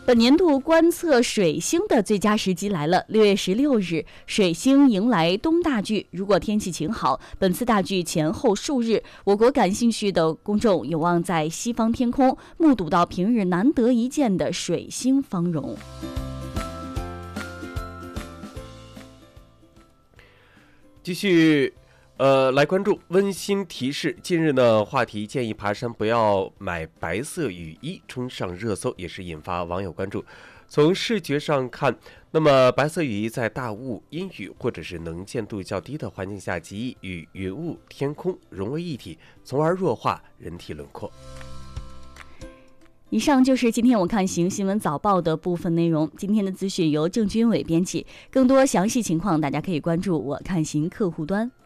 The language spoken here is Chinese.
本年度观测水星的最佳时机来了，6月16日，水星迎来东大距。如果天气晴好，本次大距前后数日，我国感兴趣的公众有望在西方天空目睹到平日难得一见的水星芳容。 继续来关注温馨提示。近日呢，话题建议爬山不要买白色雨衣冲上热搜，也是引发网友关注。从视觉上看，那么白色雨衣在大雾、阴雨或者是能见度较低的环境下，极易与云雾、天空融为一体，从而弱化人体轮廓。 以上就是今天我看行新闻早报的部分内容。今天的资讯由郑军伟编辑，更多详细情况大家可以关注我看行客户端。